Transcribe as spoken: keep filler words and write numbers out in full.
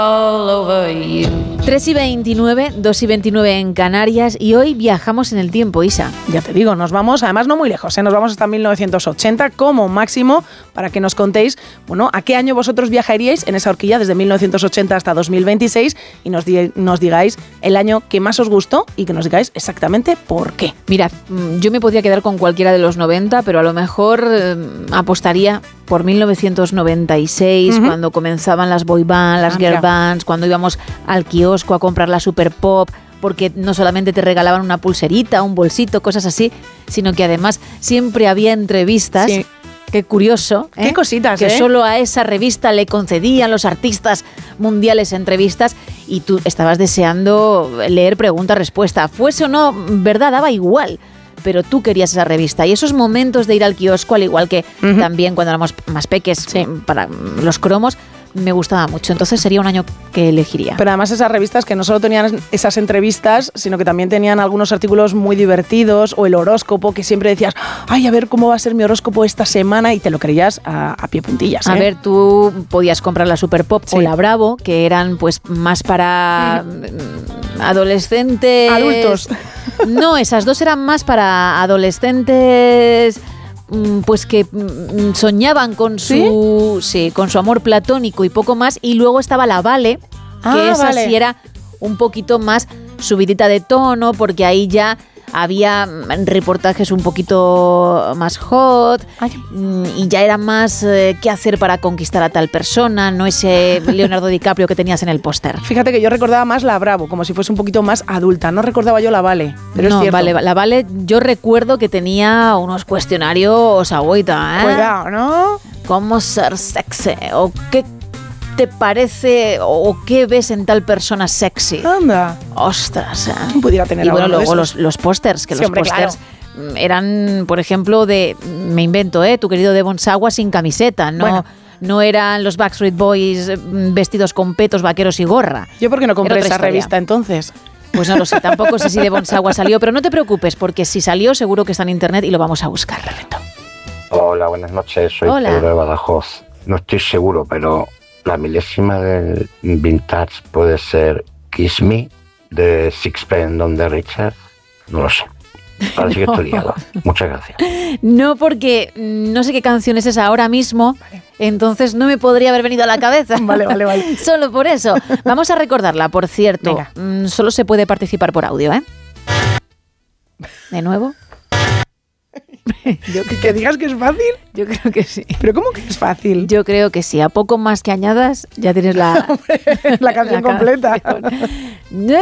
tres y veintinueve, dos y veintinueve en Canarias, y hoy viajamos en el tiempo, Isa. Ya te digo, nos vamos, además no muy lejos, ¿eh? Nos vamos hasta mil novecientos ochenta como máximo, para que nos contéis, bueno, a qué año vosotros viajaríais en esa horquilla desde mil novecientos ochenta hasta dos mil veintiséis, y nos, di- nos digáis el año que más os gustó y que nos digáis exactamente por qué. Mira, yo me podría quedar con cualquiera de los noventa, pero a lo mejor eh, apostaría por mil novecientos noventa y seis, uh-huh. cuando comenzaban las boy bands, las ah, girl mira. bands, cuando íbamos al kiosco a comprar la Super Pop, porque no solamente te regalaban una pulserita, un bolsito, cosas así, sino que además siempre había entrevistas. Sí. Qué curioso, ¿eh? Qué cositas, que ¿eh? solo a esa revista le concedían los artistas mundiales entrevistas, y tú estabas deseando leer pregunta-respuesta. Fuese o no verdad, daba igual, pero tú querías esa revista. Y esos momentos de ir al kiosco, al igual que uh-huh. también cuando éramos más peques, sí. para los cromos, me gustaba mucho. Entonces sería un año que elegiría. Pero además esas revistas que no solo tenían esas entrevistas, sino que también tenían algunos artículos muy divertidos, o el horóscopo, que siempre decías, ay, a ver cómo va a ser mi horóscopo esta semana, y te lo creías a, a pie puntillas, ¿eh? A ver, tú podías comprar la Super Pop sí. o la Bravo, que eran pues más para mm. adolescentes. Adultos. No, esas dos eran más para adolescentes, pues que soñaban con su ¿Sí? sí, con su amor platónico y poco más. Y luego estaba la Vale, que ah, esa vale. sí era un poquito más subidita de tono, porque ahí ya había reportajes un poquito más hot. Ay. Y ya era más eh, qué hacer para conquistar a tal persona, no ese Leonardo DiCaprio que tenías en el póster. Fíjate que yo recordaba más la Bravo, como si fuese un poquito más adulta. No recordaba yo la Vale, pero no, es cierto. Vale, la Vale, yo recuerdo que tenía unos cuestionarios agüita, ¿eh? Cuidado, ¿no? ¿Cómo ser sexy? ¿O qué te parece o qué ves en tal persona sexy? Anda. Ostras, ¿eh? Pudiera tener. Y bueno, luego de los, los pósters, que sí, los hombre, pósters claro. eran, por ejemplo, de, me invento, ¿eh? Tu querido Devon Sawa sin camiseta, ¿no? Bueno. No eran los Backstreet Boys vestidos con petos, vaqueros y gorra. ¿Yo por qué no compré esa historia. revista entonces? Pues no lo sé, tampoco sé si Devon Sawa salió, pero no te preocupes, porque si salió seguro que está en internet y lo vamos a buscar, Perfecto. Hola, buenas noches, soy Hola. Pedro de Badajoz. No estoy seguro, pero la milésima del vintage puede ser Kiss Me, de Sixpence None the Richer. No lo sé. Ahora sí que estoy liado. Muchas gracias. No, porque no sé qué canción es esa ahora mismo, vale. Entonces no me podría haber venido a la cabeza. Vale, vale, vale. Solo por eso. Vamos a recordarla, por cierto. Venga. Solo se puede participar por audio, ¿eh? ¿De nuevo? Yo, ¿Que digas que es fácil? Yo creo que sí. ¿Pero cómo que es fácil? Yo creo que sí. A poco más que añadas, ya tienes la, la canción la completa. Canción.